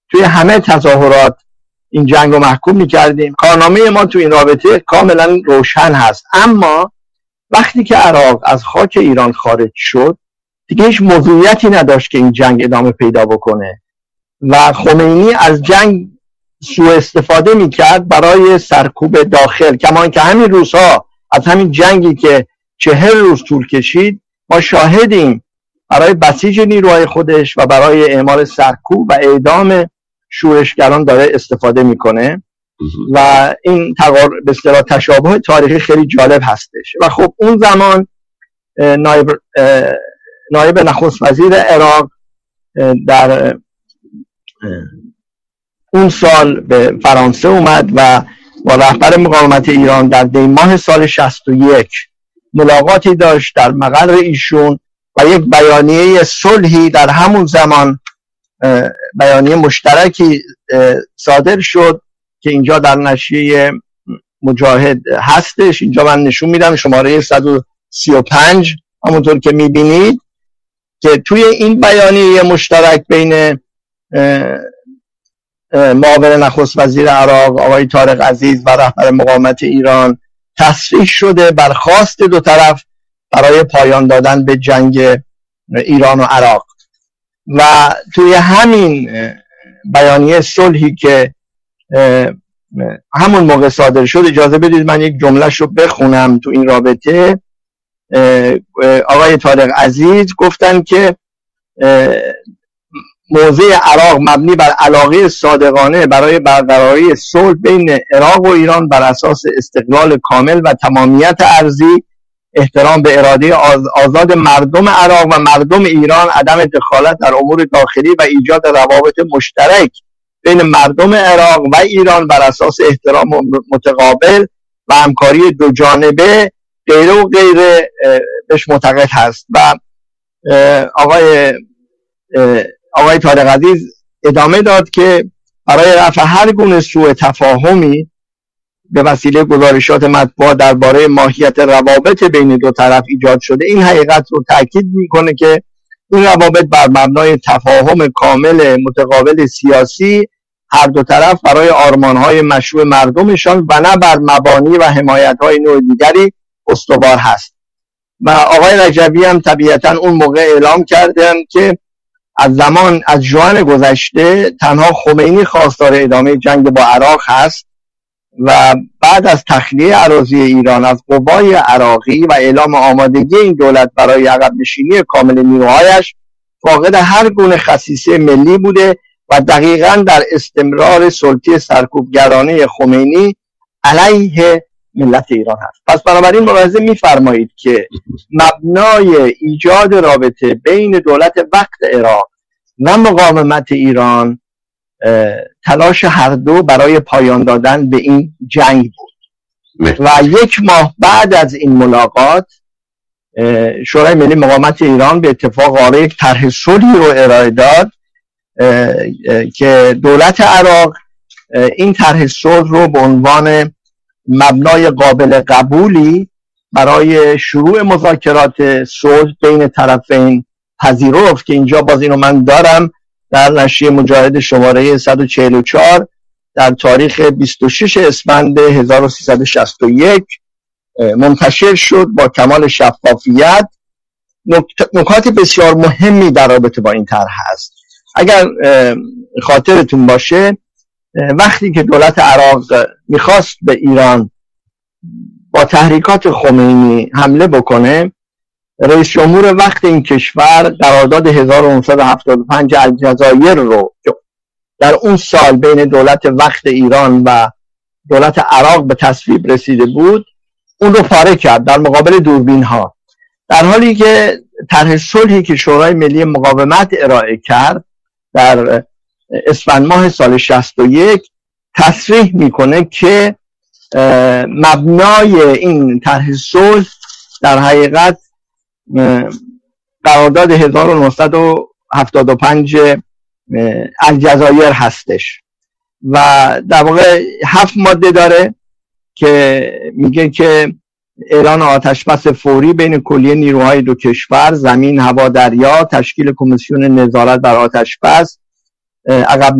توی همه تظاهرات این جنگ رو محکوم می‌کردیم. کارنامه ما تو این رابطه کاملا روشن هست. اما وقتی که عراق از خاک ایران خارج شد دیگه هیچ موضوعیتی نداشت که این جنگ ادامه پیدا بکنه و خمینی از جنگ سوء استفاده میکرد برای سرکوب داخل. کما اینکه همین روزها از همین جنگی که 40 روز طول کشید ما شاهدیم برای بسیج نیروهای خودش و برای اعمال سرکوب و اعدام شورشگران داره استفاده میکنه و این به اصطلاح تشابه تاریخی خیلی جالب هستش. و خب اون زمان نایب نخست وزیر عراق در اون سال به فرانسه اومد و با رهبر مقاومت ایران در دی ماه سال 61 ملاقاتی داشت در مقر ایشون و یک بیانیه صلحی در همون زمان بیانیه مشترکی صادر شد که اینجا در نشریه مجاهد هستش. اینجا من نشون میدم شماره 135 همونطور که میبینید که توی این بیانیه مشترک بین معاون نخست وزیر عراق آقای طارق عزیز و رهبر مقاومت ایران تصریح شده برخواست دو طرف برای پایان دادن به جنگ ایران و عراق. و توی همین بیانیه صلحی که همون موقع صادر شد، اجازه بدید من یک جمله‌ش رو بخونم تو این رابطه. آقای طارق عزیز گفتن که موضع عراق مبنی بر علاقه صادقانه برای برقراری صلح بین عراق و ایران بر اساس استقلال کامل و تمامیت ارضی، احترام به اراده آزاد مردم عراق و مردم ایران، عدم دخالت در امور داخلی و ایجاد روابط مشترک بین مردم عراق و ایران بر اساس احترام متقابل و همکاری دو جانبه غیره و غیره بهش معتقد هست. و آقای طارق عزیز ادامه داد که برای رفع هر گونه سوء تفاهمی به وسیله گزارشات مطبوعات درباره ماهیت روابط بین دو طرف ایجاد شده، این حقیقت رو تاکید میکنه که این روابط بر مبنای تفاهم کامل متقابل سیاسی هر دو طرف برای آرمانهای مشروع مردمشان و نه بر مبانی و حمایت‌های نوع دیگری استوار هست. و آقای رجبی هم طبیعتاً اون موقع اعلام کردن که از ژوئن گذشته تنها خمینی خواستار ادامه جنگ با عراق هست و بعد از تخلیه اراضی ایران از قوای عراقی و اعلام آمادگی این دولت برای عقب نشینی کامل نیروهایش فاقد هر گونه خصیصه ملی بوده و دقیقاً در استمرار سلطه سرکوبگرانه خمینی علیه ملت ایران هست. پس بنابراین ملاحظه می‌فرمایید که مبنای ایجاد رابطه بین دولت وقت عراق و مقاومت ایران تلاش هر دو برای پایان دادن به این جنگ بود. و یک ماه بعد از این ملاقات شورای ملی مقاومت ایران به اتفاق آره یک طرح صلحی رو ارائه داد که دولت عراق این طرح صلح رو به عنوان مبنای قابل قبولی برای شروع مذاکرات صلح بین طرفین پذیرفت که اینجا باز اینو من دارم در نشریه مجاهد شماره 144 در تاریخ 26 اسفند 1361 منتشر شد با کمال شفافیت. نکات بسیار مهمی در رابطه با این طرح هست. اگر خاطرتون باشه وقتی که دولت عراق میخواست به ایران با تحریکات خمینی حمله بکنه، رئیس جمهور وقت این کشور قرارداد 1975 الجزایر رو در اون سال بین دولت وقت ایران و دولت عراق به تصویب رسیده بود اون رو پاره کرد در مقابل دوربین ها، در حالی که طرح صلحی که شورای ملی مقاومت ارائه کرد در اسفند ماه سال 61 تصریح میکنه که مبنای این طرح صلح در حقیقت قرارداد 1975 الجزایر هستش و در واقع 7 ماده داره که میگه که اعلان آتش بس فوری بین کلیه نیروهای دو کشور، زمین، هوا، دریا، تشکیل کمیسیون نظارت بر آتش بس، عقب